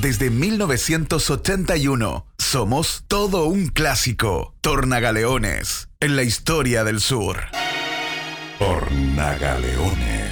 Desde 1981 somos todo un clásico. Tornagaleones, en la historia del sur. Tornagaleones.